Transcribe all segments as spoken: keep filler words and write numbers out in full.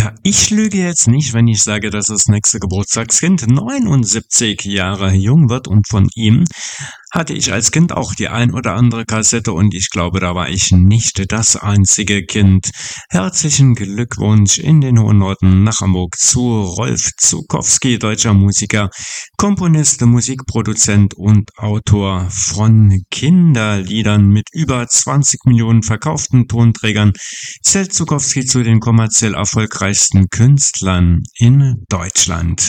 Ja, ich lüge jetzt nicht, wenn ich sage, dass das nächste Geburtstagskind neunundsiebzig Jahre jung wird, und von ihm hatte ich als Kind auch die ein oder andere Kassette, und ich glaube, da war ich nicht das einzige Kind. Herzlichen Glückwunsch in den hohen Norden nach Hamburg zu Rolf Zuckowski, deutscher Musiker, Komponist, Musikproduzent und Autor von Kinderliedern mit über zwanzig Millionen verkauften Tonträgern, zählt Zuckowski zu den kommerziell erfolgreichsten Künstlern in Deutschland.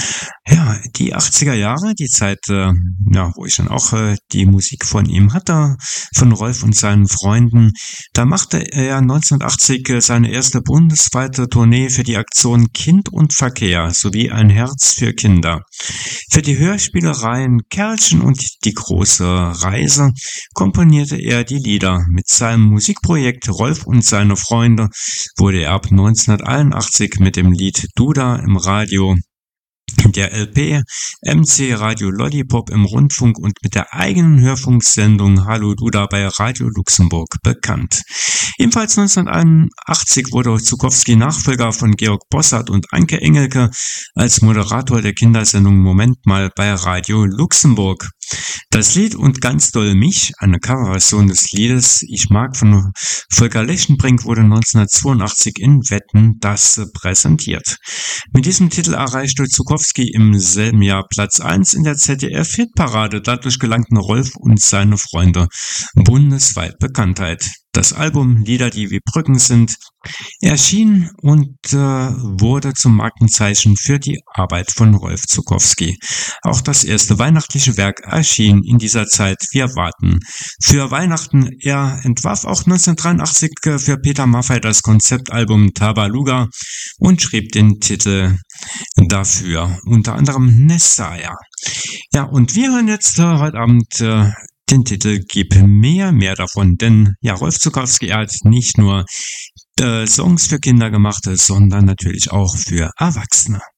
Ja, die achtziger Jahre, die Zeit, äh, ja, wo ich dann auch äh, die Musik von ihm hatte, von Rolf und seinen Freunden. Da machte er neunzehnhundertachtzig äh, seine erste bundesweite Tournee für die Aktion Kind und Verkehr sowie ein Herz für Kinder. Für die Hörspielereien Kerlchen und die große Reise komponierte er die Lieder. Mit seinem Musikprojekt Rolf und seine Freunde wurde er ab neunzehnhunderteinundachtzig mit dem Lied Duda im Radio, der L P M C Radio Lollipop im Rundfunk und mit der eigenen Hörfunksendung Hallo Duda bei Radio Luxemburg bekannt. Ebenfalls neunzehnhunderteinundachtzig wurde Zuckowski Nachfolger von Georg Bossart und Anke Engelke als Moderator der Kindersendung Moment mal bei Radio Luxemburg. Das Lied Und ganz doll mich, eine Coverversion des Liedes Ich mag von Volker Lechenbrink, wurde neunzehnhundertzweiundachtzig in Wetten, das präsentiert. Mit diesem Titel erreichte Zuckowski im selben Jahr Platz eins in der Z D F-Hitparade. Dadurch gelangten Rolf und seine Freunde bundesweit Bekanntheit. Das Album Lieder, die wie Brücken sind, erschien und äh, wurde zum Markenzeichen für die Arbeit von Rolf Zuckowski. Auch das erste weihnachtliche Werk erschien in dieser Zeit. Wir warten für Weihnachten. Er entwarf auch neunzehnhundertdreiundachtzig äh, für Peter Maffay das Konzeptalbum Tabaluga und schrieb den Titel dafür, unter anderem Nessaya. Ja, und wir hören jetzt äh, heute Abend äh, den Titel Gib mehr, mehr davon, denn ja, Rolf Zuckowski, er hat nicht nur äh, Songs für Kinder gemacht, sondern natürlich auch für Erwachsene.